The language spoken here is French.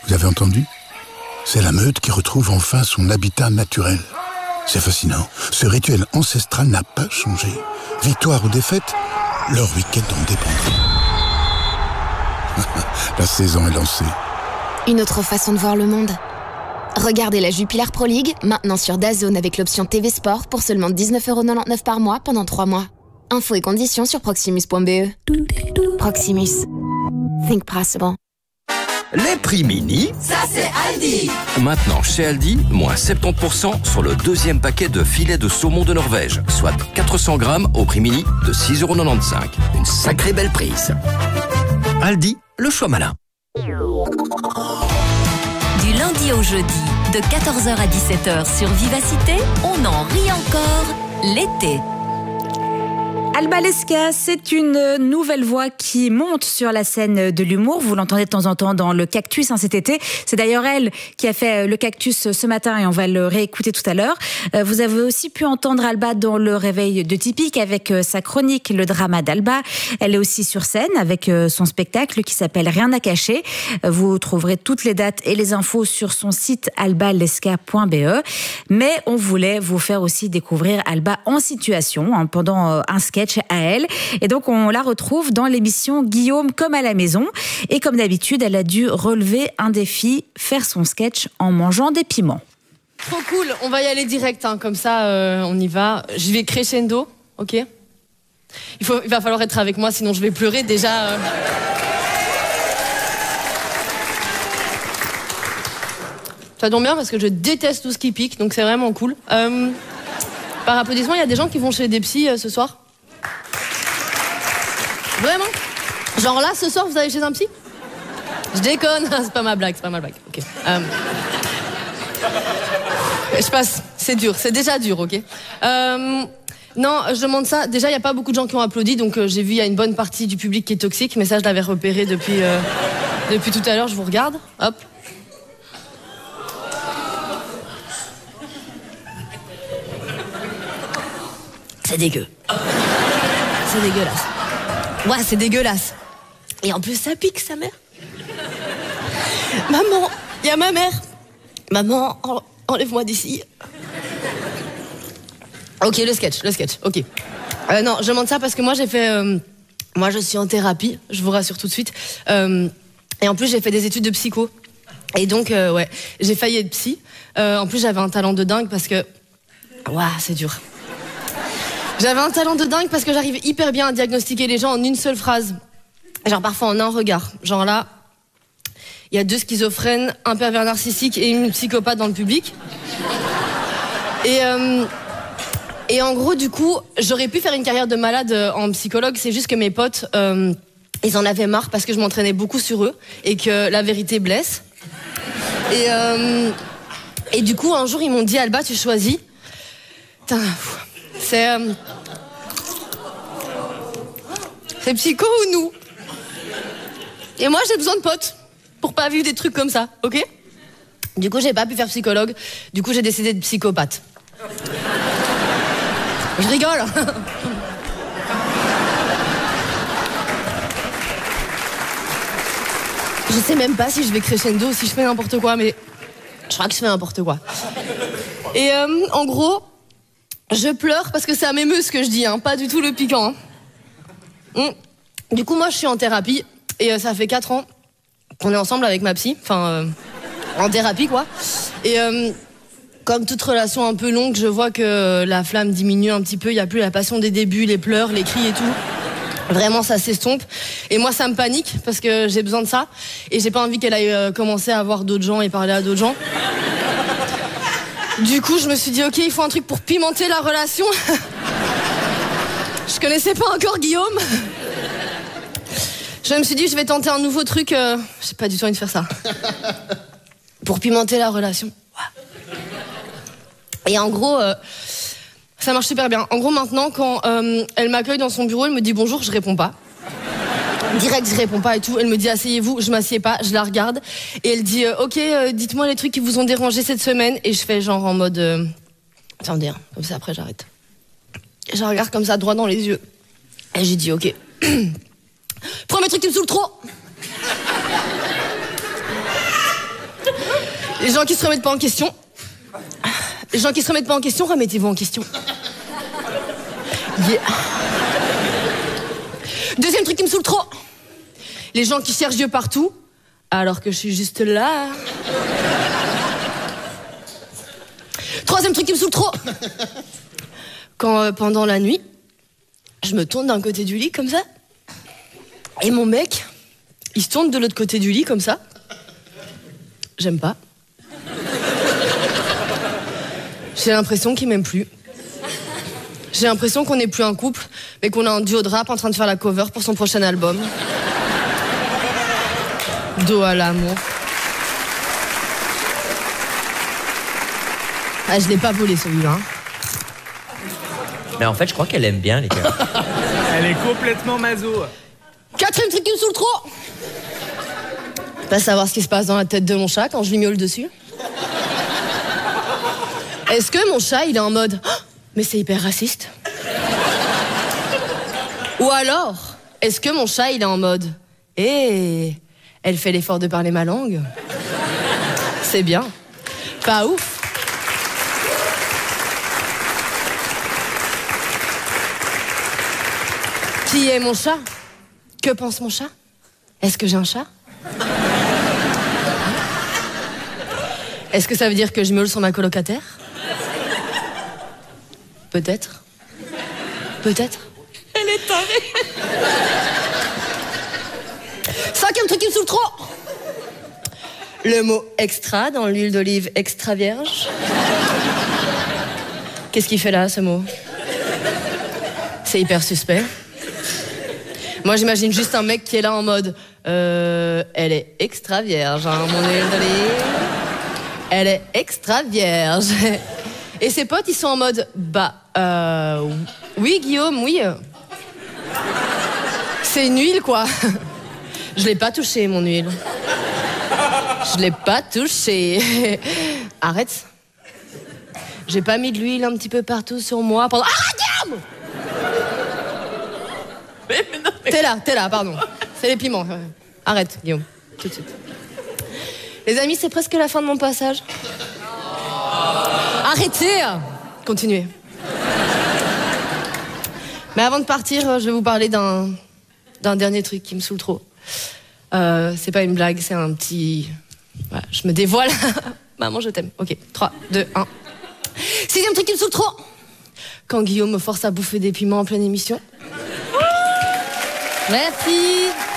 Vous avez entendu? C'est la meute qui retrouve enfin son habitat naturel. C'est fascinant. Ce rituel ancestral n'a pas changé. Victoire ou défaite, leur week-end en dépendra. La saison est lancée. Une autre façon de voir le monde. Regardez la Jupiler Pro League, maintenant sur DAZN avec l'option TV Sport pour seulement 19,99€ par mois pendant 3 mois. Infos et conditions sur proximus.be. Proximus. Think possible. Les prix mini, ça c'est Aldi. Maintenant chez Aldi, moins 70% sur le deuxième paquet de filets de saumon de Norvège, soit 400 grammes au prix mini de 6,95€. Une sacrée belle prise. Aldi, le choix malin. Du lundi au jeudi, de 14h à 17h sur Vivacité, on en rit encore l'été. Alba Lesca, c'est une nouvelle voix qui monte sur la scène de l'humour. Vous l'entendez de temps en temps dans le Cactus cet été. C'est d'ailleurs elle qui a fait le Cactus ce matin et on va le réécouter tout à l'heure. Vous avez aussi pu entendre Alba dans le Réveil de Typique avec sa chronique Le drama d'Alba. Elle est aussi sur scène avec son spectacle qui s'appelle Rien à cacher. Vous trouverez toutes les dates et les infos sur son site albalesca.be. Mais on voulait vous faire aussi découvrir Alba en situation pendant un sketch à elle. Et donc, on la retrouve dans l'émission Guillaume comme à la maison. Et comme d'habitude, elle a dû relever un défi, faire son sketch en mangeant des piments. Trop cool, on va y aller direct, comme ça on y va. Je vais crescendo, ok? Il va falloir être avec moi, sinon je vais pleurer déjà. Ça tombe bien parce que je déteste tout ce qui pique, donc c'est vraiment cool. Par applaudissement, il y a des gens qui vont chez des psys ce soir? Vraiment? Genre là, ce soir, vous allez chez un psy? Je déconne, c'est pas ma blague, ok. Je passe, c'est dur, c'est déjà dur, ok. Non, je demande ça, déjà, il n'y a pas beaucoup de gens qui ont applaudi, donc j'ai vu, il y a une bonne partie du public qui est toxique, mais ça, je l'avais repéré depuis tout à l'heure, je vous regarde, hop. C'est dégueu. C'est dégueulasse. Ouais, c'est dégueulasse. Et en plus, ça pique, sa mère. Maman, il y a ma mère. Maman, enlève-moi d'ici. Ok, le sketch, ok. Non, je demande ça parce que moi, j'ai fait... moi, je suis en thérapie, je vous rassure tout de suite. Et en plus, j'ai fait des études de psycho. Et donc, ouais, j'ai failli être psy. En plus, j'avais un talent de dingue parce que... Ouah, c'est dur. J'avais un talent de dingue parce que j'arrive hyper bien à diagnostiquer les gens en une seule phrase. Genre parfois en un regard. Genre là, il y a 2 schizophrènes, un pervers narcissique et une psychopathe dans le public. Et en gros, du coup, j'aurais pu faire une carrière de malade en psychologue. C'est juste que mes potes, ils en avaient marre parce que je m'entraînais beaucoup sur eux et que la vérité blesse. Et du coup, un jour, ils m'ont dit, Alba, tu choisis. Putain, c'est psycho ou nous? Et moi, j'ai besoin de potes pour pas vivre des trucs comme ça, ok? Du coup, j'ai pas pu faire psychologue. Du coup, j'ai décidé de psychopathe. Je rigole. Je sais même pas si je vais crescendo ou si je fais n'importe quoi, mais je crois que je fais n'importe quoi. Et en gros, je pleure parce que c'est à m'émeut ce que je dis, pas du tout le piquant. Du coup, moi, je suis en thérapie et ça fait 4 ans qu'on est ensemble avec ma psy, en thérapie, quoi. Et comme toute relation un peu longue, je vois que la flamme diminue un petit peu, il n'y a plus la passion des débuts, les pleurs, les cris et tout. Vraiment, ça s'estompe. Et moi, ça me panique parce que j'ai besoin de ça. Et j'ai pas envie qu'elle aille commencer à voir d'autres gens et parler à d'autres gens. Du coup, je me suis dit, ok, il faut un truc pour pimenter la relation. Je connaissais pas encore Guillaume. Je me suis dit, je vais tenter un nouveau truc. J'ai pas du tout envie de faire ça. Pour pimenter la relation. Ouais. Et en gros, ça marche super bien. En gros, maintenant, quand elle m'accueille dans son bureau, elle me dit bonjour, je réponds pas. Direct, je réponds pas et tout. Elle me dit asseyez-vous, je m'assieds pas, je la regarde. Et elle dit ok, dites-moi les trucs qui vous ont dérangé cette semaine. Et je fais genre en mode attendez, comme ça après j'arrête. Et je la regarde comme ça droit dans les yeux. Et j'ai dit ok. Premier truc qui me saoule trop. Les gens qui se remettent pas en question. Les gens qui se remettent pas en question, remettez-vous en question. Yeah. Deuxième truc qui me saoule trop. Les gens qui cherchent Dieu partout, alors que je suis juste là. Troisième truc qui me saoule trop. Quand pendant la nuit, je me tourne d'un côté du lit comme ça, et mon mec, il se tourne de l'autre côté du lit comme ça. J'aime pas. J'ai l'impression qu'il m'aime plus. J'ai l'impression qu'on n'est plus un couple, mais qu'on a un duo de rap en train de faire la cover pour son prochain album. Dos à l'amour. Ah, je l'ai pas volé celui-là. Hein. Mais en fait, je crois qu'elle aime bien les gars. Elle est complètement maso. Quatrième truc qui me saoule trop. Pas savoir ce qui se passe dans la tête de mon chat quand je lui miaule dessus. Est-ce que mon chat, il est en mode oh, mais c'est hyper raciste? Ou alors, est-ce que mon chat, il est en mode hé, elle fait l'effort de parler ma langue? C'est bien. Pas ouf. Qui est mon chat? Que pense mon chat? Est-ce que j'ai un chat? Est-ce que ça veut dire que je miaule sur ma colocataire? Peut-être. Peut-être. Elle est tarée. Cinquième truc qui me saoule trop. Le mot extra dans l'huile d'olive extra vierge. Qu'est-ce qu'il fait là, ce mot? C'est hyper suspect. Moi, j'imagine juste un mec qui est là en mode elle est extra vierge, hein, mon huile d'olive. Elle est extra vierge. Et ses potes, ils sont en mode oui, Guillaume, oui. C'est une huile, quoi. Je l'ai pas touchée, mon huile. Je l'ai pas touchée. Arrête. J'ai pas mis de l'huile un petit peu partout sur moi pendant... Ah, Guillaume! T'es là, pardon. C'est les piments. Arrête, Guillaume, tout de suite. Les amis, c'est presque la fin de mon passage. Arrêtez! Continuez. Mais avant de partir, je vais vous parler d'un dernier truc qui me saoule trop. C'est pas une blague, c'est un petit... Voilà, je me dévoile. Maman, je t'aime. Ok, 3, 2, 1. Sixième truc qui me saoule trop. Quand Guillaume me force à bouffer des piments en pleine émission. Merci.